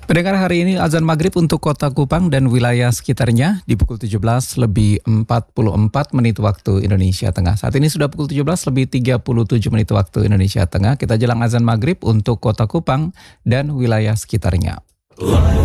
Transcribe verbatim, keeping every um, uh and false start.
Pendengar, hari ini azan maghrib untuk kota Kupang dan wilayah sekitarnya di pukul tujuh belas lebih empat puluh empat menit waktu Indonesia Tengah. Saat ini sudah pukul tujuh belas lebih tiga puluh tujuh menit waktu Indonesia Tengah. Kita jelang azan maghrib untuk kota Kupang dan wilayah sekitarnya.